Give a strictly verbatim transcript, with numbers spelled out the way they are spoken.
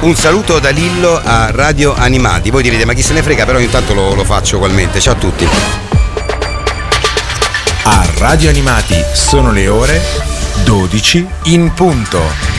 Un saluto da Lillo a Radio Animati. Voi direte ma chi se ne frega, però intanto lo, lo faccio ugualmente. Ciao a tutti. A Radio Animati sono le ore dodici in punto.